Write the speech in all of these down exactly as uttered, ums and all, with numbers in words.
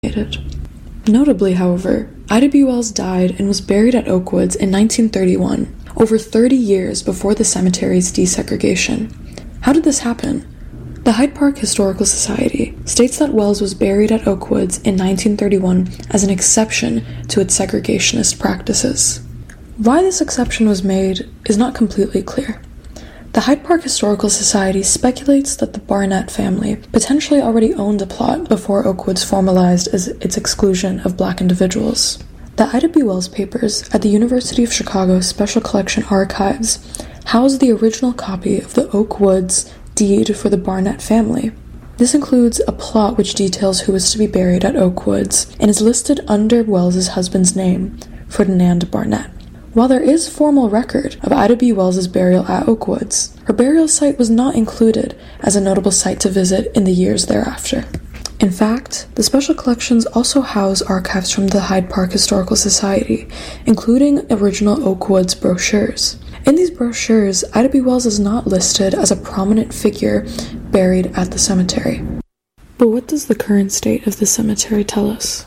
Notably, however, Ida B. Wells died and was buried at Oakwoods in nineteen thirty-one, over thirty years before the cemetery's desegregation. How did this happen? The Hyde Park Historical Society states that Wells was buried at Oakwoods in nineteen thirty-one as an exception to its segregationist practices. Why this exception was made is not completely clear. The Hyde Park Historical Society speculates that the Barnett family potentially already owned a plot before Oakwoods formalized as its exclusion of black individuals. The Ida B. Wells papers at the University of Chicago Special Collection Archives house the original copy of the Oakwoods deed for the Barnett family. This includes a plot which details who is to be buried at Oakwoods and is listed under Wells's husband's name, Ferdinand Barnett. While there is formal record of Ida B. Wells's burial at Oakwoods, her burial site was not included as a notable site to visit in the years thereafter. In fact, the special collections also house archives from the Hyde Park Historical Society, including original Oakwoods brochures. In these brochures, Ida B. Wells is not listed as a prominent figure buried at the cemetery. But what does the current state of the cemetery tell us?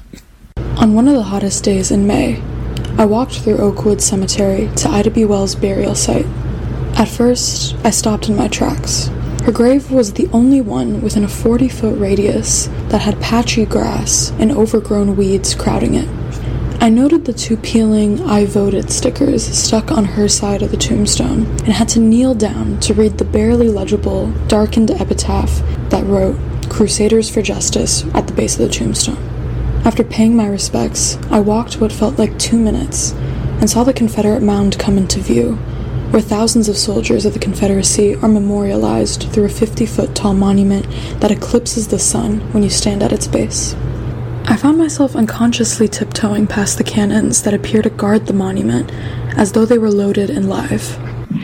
On one of the hottest days in May, I walked through Oakwood Cemetery to Ida B. Wells' burial site. At first, I stopped in my tracks. Her grave was the only one within a forty-foot radius that had patchy grass and overgrown weeds crowding it. I noted the two peeling "I voted" stickers stuck on her side of the tombstone and had to kneel down to read the barely legible, darkened epitaph that wrote "Crusaders for Justice" at the base of the tombstone. After paying my respects, I walked what felt like two minutes and saw the Confederate mound come into view, where thousands of soldiers of the Confederacy are memorialized through a fifty-foot tall monument that eclipses the sun when you stand at its base. I found myself unconsciously tiptoeing past the cannons that appear to guard the monument as though they were loaded and live.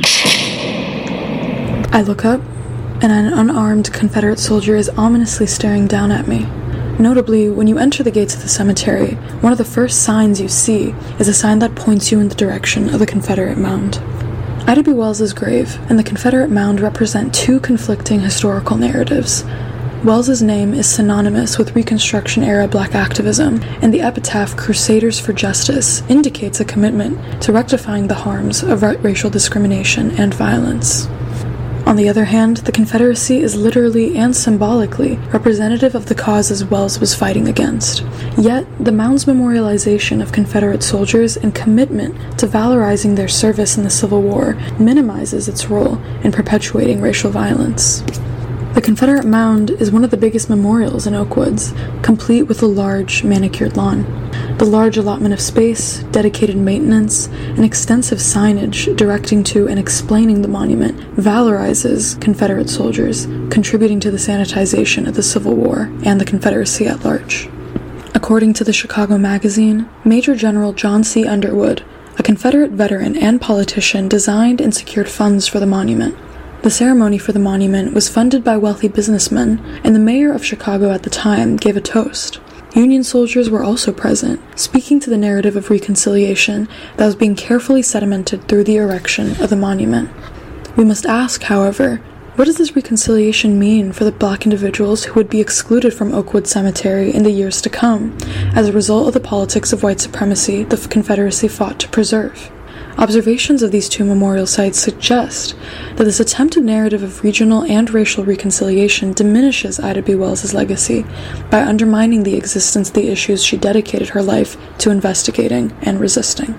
I look up, and an unarmed Confederate soldier is ominously staring down at me. Notably, when you enter the gates of the cemetery, one of the first signs you see is a sign that points you in the direction of the Confederate mound. Ida B. Wells's grave and the Confederate mound represent two conflicting historical narratives. Wells's name is synonymous with Reconstruction-era black activism, and the epitaph "Crusaders for Justice" indicates a commitment to rectifying the harms of ra- racial discrimination and violence. On the other hand, the Confederacy is literally and symbolically representative of the causes Wells was fighting against. Yet, the mound's memorialization of Confederate soldiers and commitment to valorizing their service in the Civil War minimizes its role in perpetuating racial violence. The Confederate mound is one of the biggest memorials in Oakwoods, complete with a large, manicured lawn. The large allotment of space, dedicated maintenance, and extensive signage directing to and explaining the monument valorizes Confederate soldiers, contributing to the sanitization of the Civil War and the Confederacy at large. According to the Chicago Magazine, Major General John C. Underwood, a Confederate veteran and politician, designed and secured funds for the monument. The ceremony for the monument was funded by wealthy businessmen, and the mayor of Chicago at the time gave a toast. Union soldiers were also present, speaking to the narrative of reconciliation that was being carefully sedimented through the erection of the monument. We must ask, however, what does this reconciliation mean for the black individuals who would be excluded from Oakwood Cemetery in the years to come, as a result of the politics of white supremacy the Confederacy fought to preserve? Observations of these two memorial sites suggest that this attempted narrative of regional and racial reconciliation diminishes Ida B. Wells's legacy by undermining the existence of the issues she dedicated her life to investigating and resisting.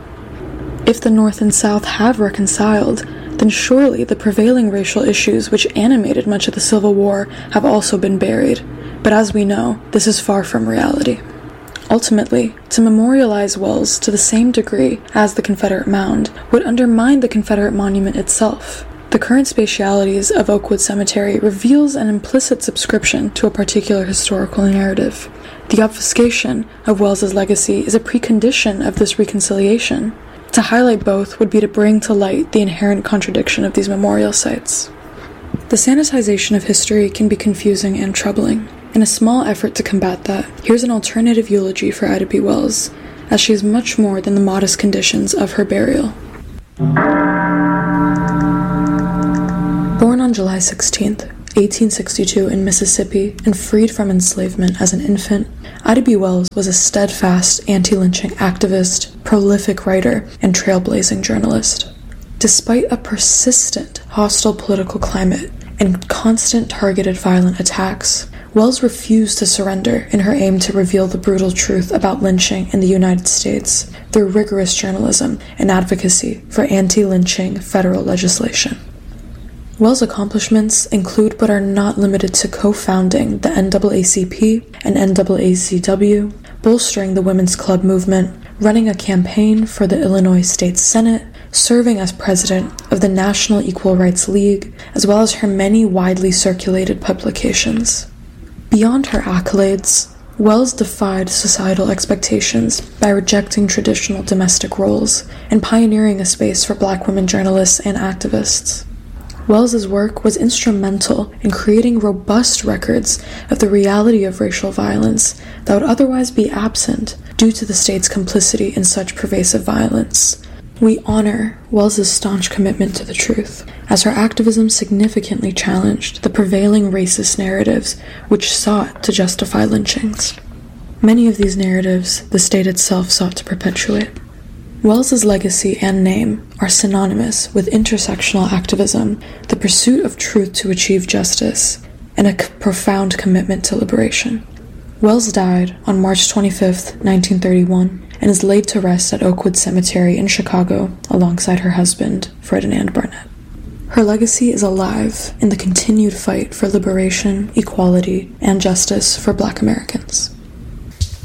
If the North and South have reconciled, then surely the prevailing racial issues which animated much of the Civil War have also been buried. But as we know, this is far from reality. Ultimately, to memorialize Wells to the same degree as the Confederate mound would undermine the Confederate monument itself. The current spatialities of Oakwood Cemetery reveals an implicit subscription to a particular historical narrative. The obfuscation of Wells's legacy is a precondition of this reconciliation. To highlight both would be to bring to light the inherent contradiction of these memorial sites. The sanitization of history can be confusing and troubling. In a small effort to combat that, here's an alternative eulogy for Ida B. Wells, as she is much more than the modest conditions of her burial. Born on July sixteenth, eighteen sixty-two in Mississippi, and freed from enslavement as an infant, Ida B. Wells was a steadfast anti-lynching activist, prolific writer, and trailblazing journalist. Despite a persistent hostile political climate and constant targeted violent attacks, Wells refused to surrender in her aim to reveal the brutal truth about lynching in the United States through rigorous journalism and advocacy for anti-lynching federal legislation. Wells' accomplishments include but are not limited to co-founding the N double A C P and N double A C W, bolstering the women's club movement, running a campaign for the Illinois State Senate, serving as president of the National Equal Rights League, as well as her many widely circulated publications. Beyond her accolades, Wells defied societal expectations by rejecting traditional domestic roles and pioneering a space for Black women journalists and activists. Wells's work was instrumental in creating robust records of the reality of racial violence that would otherwise be absent due to the state's complicity in such pervasive violence. We honor Wells's staunch commitment to the truth, as her activism significantly challenged the prevailing racist narratives which sought to justify lynchings. Many of these narratives the state itself sought to perpetuate. Wells's legacy and name are synonymous with intersectional activism, the pursuit of truth to achieve justice, and a c- profound commitment to liberation. Wells died on March twenty-fifth, nineteen thirty-one, and is laid to rest at Oakwood Cemetery in Chicago alongside her husband, Ferdinand Barnett. Her legacy is alive in the continued fight for liberation, equality, and justice for Black Americans.